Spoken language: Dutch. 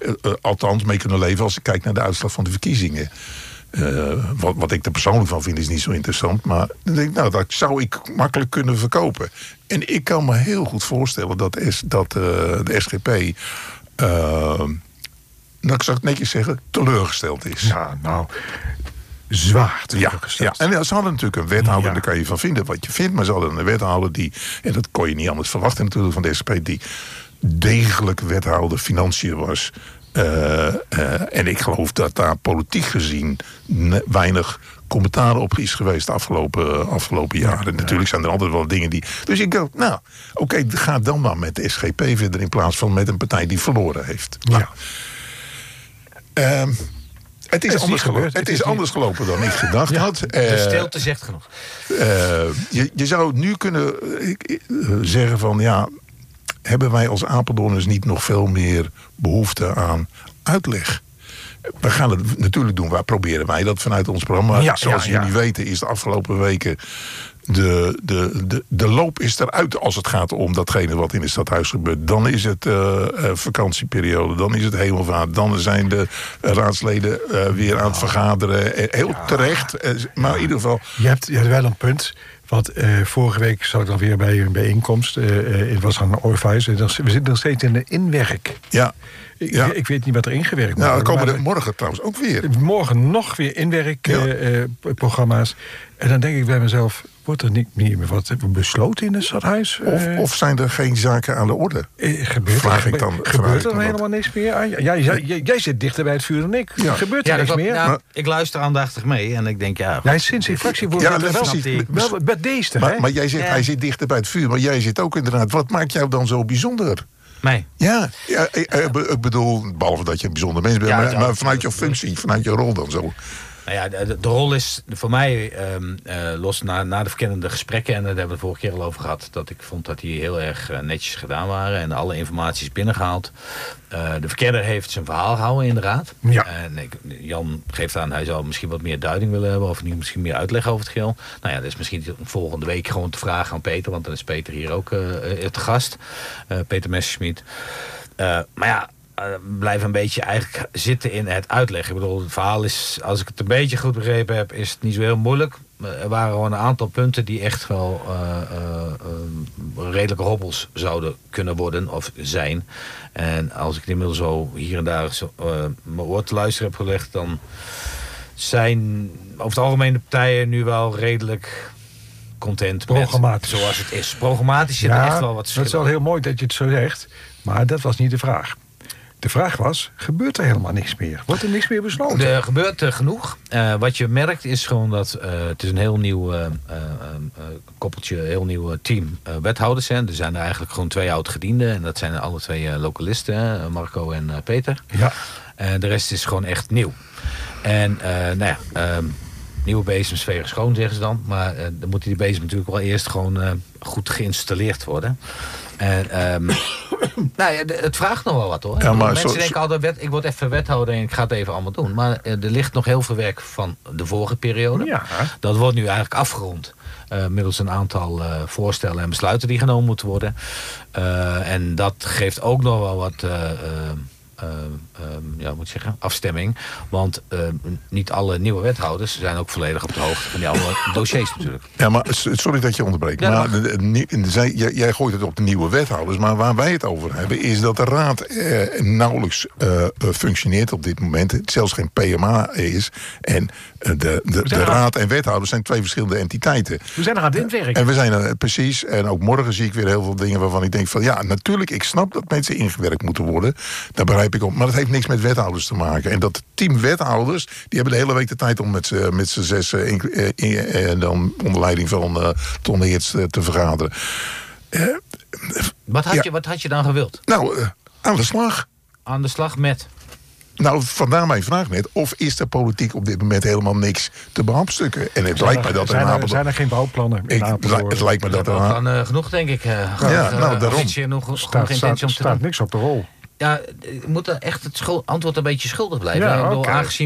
althans mee kunnen leven als ik kijk naar de uitslag van de verkiezingen. Wat ik er persoonlijk van vind is niet zo interessant. Maar dan denk ik, dat zou ik makkelijk kunnen verkopen. En ik kan me heel goed voorstellen dat de SGP... ik zou het netjes zeggen, teleurgesteld is. Ja, nou... Zwaar teleurgesteld. Ja. En ze hadden natuurlijk een wethouder, daar kan je van vinden wat je vindt. Maar ze hadden een wethouder die, en dat kon je niet anders verwachten natuurlijk van de SGP... die degelijk wethouder financiën was... en ik geloof dat daar politiek gezien weinig commentaar op is geweest de afgelopen jaren. Ja. Natuurlijk zijn er altijd wel dingen die... Dus ik dacht, ga dan maar met de SGP verder... in plaats van met een partij die verloren heeft. Ja. Het is anders gelopen dan ik gedacht had. De stilte zegt genoeg. Je zou nu kunnen zeggen van... hebben wij als Apeldoorners niet nog veel meer behoefte aan uitleg? We gaan het natuurlijk doen. Waar proberen wij dat vanuit ons programma? Zoals jullie weten is de afgelopen weken... De loop is eruit als het gaat om datgene wat in het stadhuis gebeurt. Dan is het vakantieperiode, dan is het hemelvaart... dan zijn de raadsleden weer aan het vergaderen. Heel terecht, maar in ieder geval... Je hebt wel een punt... Want vorige week zat ik dan weer bij een bijeenkomst. Het was aan een Orpheus. We zitten nog steeds in de inwerk. Ja. Ik weet niet wat er ingewerkt wordt. Nou, dan komen er morgen trouwens ook weer. Morgen nog weer inwerkprogramma's. En dan denk ik bij mezelf... Wordt er niet meer wat besloten in het stadhuis? Of zijn er geen zaken aan de orde? Gebeurt er dan helemaal niks meer? Jij zit dichter bij het vuur dan ik. Ja. Gebeurt er niks meer? Nou, ik luister aandachtig mee en ik denk, sinds in fractievoorzitter wel bij deze. Maar jij zegt, hij zit dichter bij het vuur. Maar jij zit ook inderdaad. Wat maakt jou dan zo bijzonder? Nee. Ja, ik bedoel, behalve dat je een bijzonder mens bent... maar vanuit jouw functie, vanuit je rol dan zo... Nou ja, de rol is voor mij, los na de verkennende gesprekken... en daar hebben we de vorige keer al over gehad... dat ik vond dat die heel erg netjes gedaan waren... en alle informatie is binnengehaald. De verkenner heeft zijn verhaal gehouden in de raad. Ja. En Jan geeft aan, hij zou misschien wat meer duiding willen hebben... of misschien meer uitleg over het geheel. Nou ja, dat is misschien volgende week gewoon te vragen aan Peter... want dan is Peter hier ook te gast. Peter Messerschmidt. Maar ja... blijven een beetje eigenlijk zitten in het uitleggen. Ik bedoel, het verhaal is, als ik het een beetje goed begrepen heb... is het niet zo heel moeilijk. Er waren gewoon een aantal punten die echt wel redelijke hobbels zouden kunnen worden of zijn. En als ik inmiddels zo hier en daar mijn oor te luisteren heb gelegd... dan zijn over het algemeen de partijen nu wel redelijk... content met zoals het is. Programmatisch zit er echt wel wat verschil. Het is wel heel mooi dat je het zo zegt, maar dat was niet de vraag. De vraag was, gebeurt er helemaal niks meer? Wordt er niks meer besloten? Er gebeurt genoeg. Wat je merkt is gewoon dat het is een heel nieuw koppeltje, heel nieuw team wethouders. Hè. Er zijn er eigenlijk gewoon 2 oud-gedienden. En dat zijn alle 2 localisten, Marco en Peter. Ja. De rest is gewoon echt nieuw. En nieuwe bezems vegen schoon, zeggen ze dan. Maar dan moeten die bezems natuurlijk wel eerst gewoon goed geïnstalleerd worden. En het vraagt nog wel wat, hoor. Ja, mensen denken altijd, ik word even wethouder en ik ga het even allemaal doen. Maar er ligt nog heel veel werk van de vorige periode. Ja. Dat wordt nu eigenlijk afgerond. Middels een aantal voorstellen en besluiten die genomen moeten worden. En dat geeft ook nog wel wat... moet ik zeggen, afstemming. Want niet alle nieuwe wethouders zijn ook volledig op de hoogte van die alle dossiers natuurlijk. Ja, maar sorry dat je onderbreekt. Ja, maar jij gooit het op de nieuwe wethouders. Maar waar wij het over hebben is dat de raad nauwelijks functioneert op dit moment. Het zelfs geen PMA is. En de raad en wethouders zijn 2 verschillende entiteiten. We zijn er aan het inwerken. En we zijn er precies. En ook morgen zie ik weer heel veel dingen waarvan ik denk van... ja, natuurlijk, ik snap dat mensen ingewerkt moeten worden. Daar begrijp ik op. Maar dat heeft niks met wethouders te maken. En dat team wethouders, die hebben de hele week de tijd om met z'n 6 dan onder leiding van Ton Heerts te vergaderen. Wat had je dan gewild? Nou, aan de slag. Aan de slag met? Nou, vandaar mijn vraag net. Of is de politiek op dit moment helemaal niks te behampstukken? En het lijkt mij dat zijn er geen bouwplannen in Apeldoorn? Het lijkt me dat er... genoeg, denk ik. Daarom. Staat niks op de rol. Ja, moet er echt het antwoord een beetje schuldig blijven. Ja, aangezien